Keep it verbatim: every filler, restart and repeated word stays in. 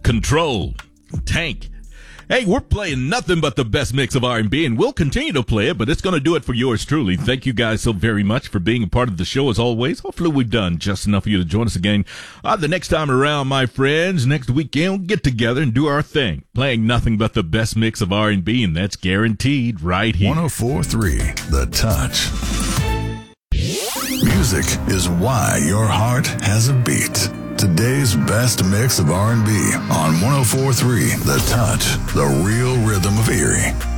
Control, Tank. Hey, we're playing nothing but the best mix of R and B, and we'll continue to play it, but it's going to do it for yours truly. Thank you guys so very much for being a part of the show as always. Hopefully we've done just enough for you to join us again uh, the next time around, my friends. Next weekend, we'll get together and do our thing, playing nothing but the best mix of R and B, and that's guaranteed right here. one oh four point three The Touch. Music is why your heart has a beat. Today's best mix of R and B on one oh four point three The Touch, the real rhythm of Erie.